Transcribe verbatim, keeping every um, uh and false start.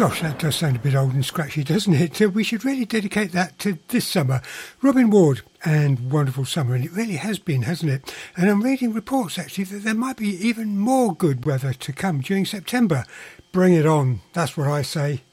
Gosh, that does sound a bit old and scratchy, doesn't it? Uh, we should really dedicate that to this summer. Robin Ward and Wonderful Summer, and it really has been, hasn't it? And I'm reading reports, actually, that there might be even more good weather to come during September. Bring it on. That's what I say.